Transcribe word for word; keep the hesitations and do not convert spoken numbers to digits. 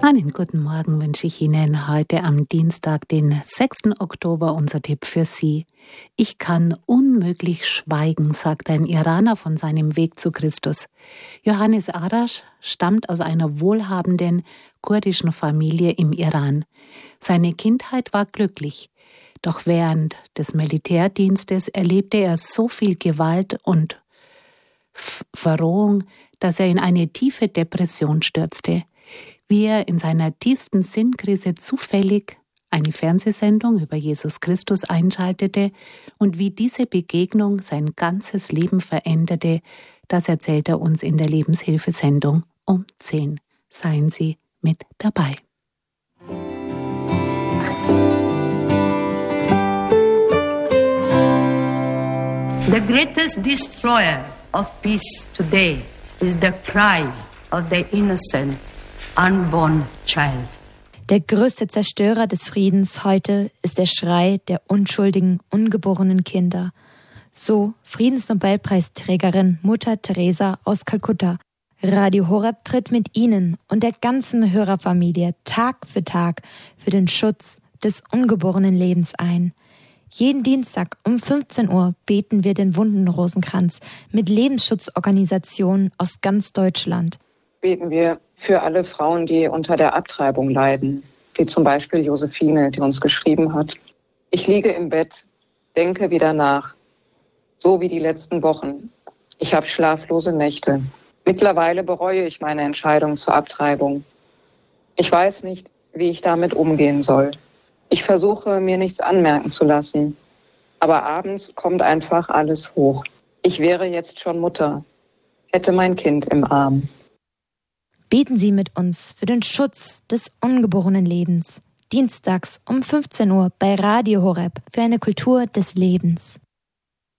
Einen guten Morgen wünsche ich Ihnen heute am Dienstag, den sechsten Oktober, unser Tipp für Sie. Ich kann unmöglich schweigen, sagt ein Iraner von seinem Weg zu Christus. Johannes Arash stammt aus einer wohlhabenden kurdischen Familie im Iran. Seine Kindheit war glücklich. Doch während des Militärdienstes erlebte er so viel Gewalt und Verrohung, dass er in eine tiefe Depression stürzte. Wie er in seiner tiefsten Sinnkrise zufällig eine Fernsehsendung über Jesus Christus einschaltete und wie diese Begegnung sein ganzes Leben veränderte, das erzählt er uns in der Lebenshilfesendung um zehn. Seien Sie mit dabei. The greatest destroyer of peace today is the cry of the innocent unborn child. Der größte Zerstörer des Friedens heute ist der Schrei der unschuldigen, ungeborenen Kinder. So Friedensnobelpreisträgerin Mutter Teresa aus Kalkutta. Radio Horeb tritt mit Ihnen und der ganzen Hörerfamilie Tag für Tag für den Schutz des ungeborenen Lebens ein. Jeden Dienstag um fünfzehn Uhr beten wir den Wundenrosenkranz mit Lebensschutzorganisationen aus ganz Deutschland. Beten wir für alle Frauen, die unter der Abtreibung leiden, wie zum Beispiel Josephine, die uns geschrieben hat. Ich liege im Bett, denke wieder nach, so wie die letzten Wochen. Ich habe schlaflose Nächte. Mittlerweile bereue ich meine Entscheidung zur Abtreibung. Ich weiß nicht, wie ich damit umgehen soll. Ich versuche, mir nichts anmerken zu lassen, aber abends kommt einfach alles hoch. Ich wäre jetzt schon Mutter, hätte mein Kind im Arm. Beten Sie mit uns für den Schutz des ungeborenen Lebens. Dienstags um fünfzehn Uhr bei Radio Horeb für eine Kultur des Lebens.